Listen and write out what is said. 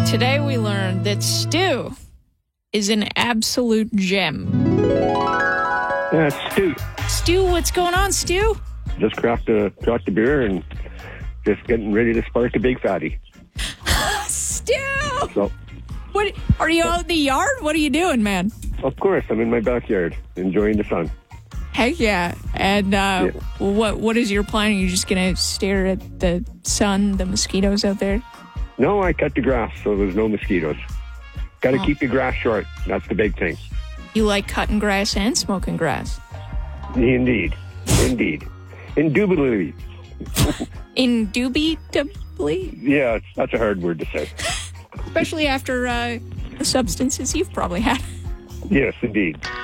Today we learned that Stu is an absolute gem. Yeah, it's Stu. Stu, what's going on, Stu? Just cracked a beer and just getting ready to spark a big fatty. Stu! So, What, are you out in the yard? What are you doing, man? of course, I'm in my backyard enjoying the sun. Heck yeah. And what is your plan? Are you just going to stare at the sun, the mosquitoes out there? No, I cut the grass, so there's no mosquitoes. Got to keep the grass short. That's the big thing. You like cutting grass and smoking grass? Indeed. Indubitably. Indubitably? Yeah, that's a hard word to say. Especially after the substances you've probably had. Yes, indeed.